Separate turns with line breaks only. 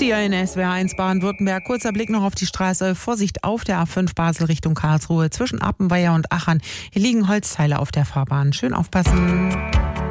hier in SWR1 Baden-Württemberg. Kurzer Blick noch auf die Straße. Vorsicht auf der A5 Basel Richtung Karlsruhe zwischen Appenweier und Achern. Hier liegen Holzteile auf der Fahrbahn. Schön aufpassen.